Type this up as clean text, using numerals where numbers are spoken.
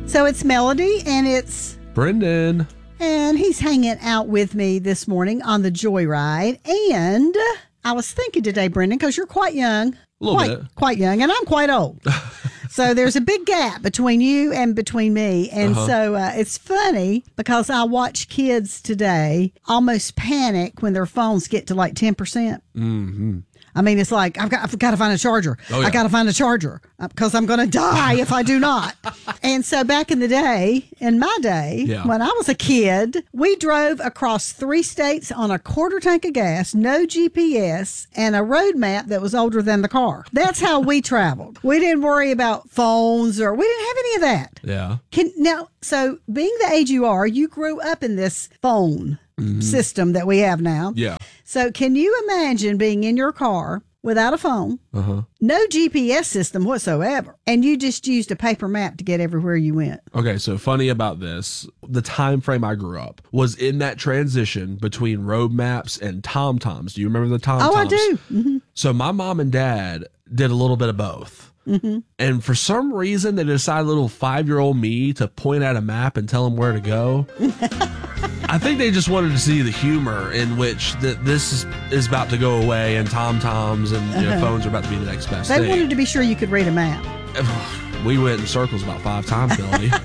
So it's Melody and it's Brendan. And he's hanging out with me this morning on the Joyride. And I was thinking today, Brendan, because you're quite young. A little bit. Quite young, and I'm quite old. So there's a big gap between you and between me. And so it's funny because I watch kids today almost panic when their phones get to like 10%. Mm-hmm. I mean, it's like, I've got to find a charger. Oh, yeah. I got to find a charger because I'm going to die if I do not. And so back in the day, in my day, when I was a kid, we drove across 3 states on a quarter tank of gas, no GPS, and a road map that was older than the car. That's how we traveled. We didn't worry about phones or we didn't have any of that. Yeah. So being the age you are, you grew up in this phone system that we have now. Yeah. So can you imagine being in your car without a phone, no GPS system whatsoever, and you just used a paper map to get everywhere you went? Okay, so funny about this, the time frame I grew up was in that transition between road maps and TomToms. Do you remember the TomToms? Oh, I do. Mm-hmm. So my mom and dad did a little bit of both. Mm-hmm. And for some reason, they decided little 5-year-old me to point at a map and tell them where to go. I think they just wanted to see the humor in which this is about to go away and TomToms and phones are about to be the next best thing. They wanted to be sure you could read a map. We went in circles about 5 times, Melody.